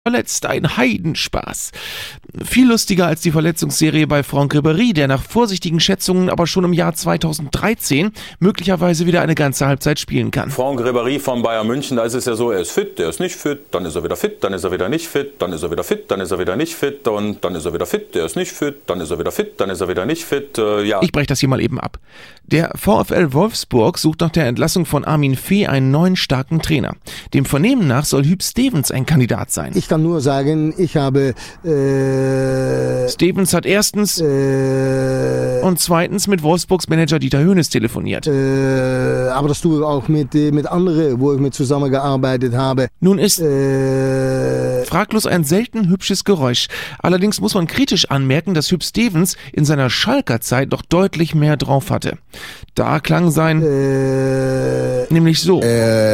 Verletzt, ein Heidenspaß. Viel lustiger als die Verletzungsserie bei Franck Ribéry, der nach vorsichtigen Schätzungen aber schon im Jahr 2013 möglicherweise wieder eine ganze Halbzeit spielen kann. Franck Ribéry von Bayern München, da ist es ja so, er ist fit, er ist nicht fit, dann ist er wieder fit, dann ist er wieder nicht fit, dann ist er wieder fit, dann ist er wieder nicht fit und dann ist er wieder fit, er ist nicht fit, dann ist er wieder fit, dann ist er wieder nicht fit, ja. Ich breche das hier mal eben ab. Der VfL Wolfsburg sucht nach der Entlassung von Armin Fee einen neuen starken Trainer. Dem Vernehmen nach soll Huub Stevens ein Kandidat sein. Ich kann nur sagen, ich habe Stevens hat erstens und zweitens mit Wolfsburgs Manager Dieter Hoeneß telefoniert. Aber das tue ich auch mit anderen, wo ich mit zusammengearbeitet habe. Nun ist fraglos ein selten hübsches Geräusch. Allerdings muss man kritisch anmerken, dass Huub Stevens in seiner Schalker Zeit noch deutlich mehr drauf hatte. Da klang sein nämlich so.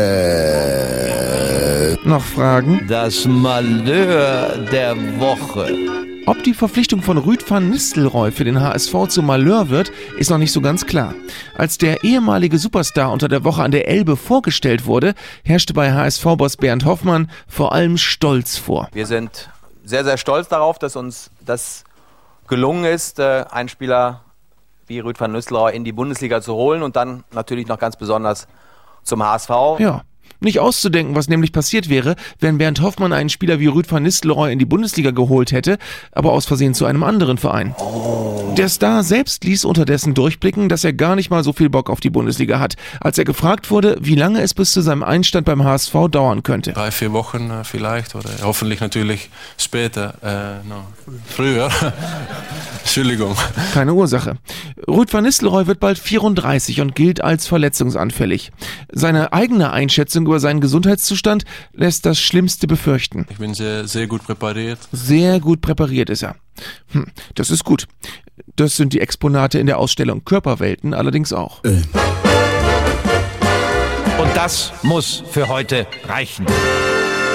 Noch Fragen? Das Malheur der Woche. Ob die Verpflichtung von Ruud van Nistelrooy für den HSV zum Malheur wird, ist noch nicht so ganz klar. Als der ehemalige Superstar unter der Woche an der Elbe vorgestellt wurde, herrschte bei HSV-Boss Bernd Hoffmann vor allem Stolz vor. Wir sind sehr, sehr stolz darauf, dass uns das gelungen ist, einen Spieler wie Ruud van Nistelrooy in die Bundesliga zu holen und dann natürlich noch ganz besonders zum HSV. Ja. Nicht auszudenken, was nämlich passiert wäre, wenn Bernd Hoffmann einen Spieler wie Ruud van Nistelrooy in die Bundesliga geholt hätte, aber aus Versehen zu einem anderen Verein. Der Star selbst ließ unterdessen durchblicken, dass er gar nicht mal so viel Bock auf die Bundesliga hat, als er gefragt wurde, wie lange es bis zu seinem Einstand beim HSV dauern könnte. 3-4 Wochen vielleicht oder hoffentlich natürlich später, früher. Entschuldigung. Keine Ursache. Ruud van Nistelrooy wird bald 34 und gilt als verletzungsanfällig. Seine eigene Einschätzung über seinen Gesundheitszustand lässt das Schlimmste befürchten. Ich bin sehr, sehr gut präpariert. Sehr gut präpariert ist er. Das ist gut. Das sind die Exponate in der Ausstellung Körperwelten allerdings auch. Und das muss für heute reichen.